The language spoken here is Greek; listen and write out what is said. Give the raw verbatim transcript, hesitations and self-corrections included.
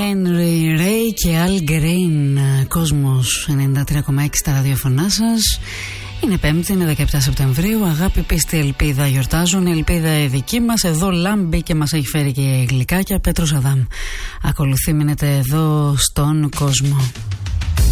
Henry Ray και Al Green, Κόσμος ενενήντα τρία κόμμα έξι στα ραδιοφωνά σας. Είναι Πέμπτη, είναι δεκαεπτά Σεπτεμβρίου. Αγάπη, πίστη, ελπίδα γιορτάζουν. Η ελπίδα η δική μας. Εδώ λάμπει και μας έχει φέρει και γλυκάκια. Πέτρος Αδάμ ακολουθεί, μείνετε εδώ στον κόσμο.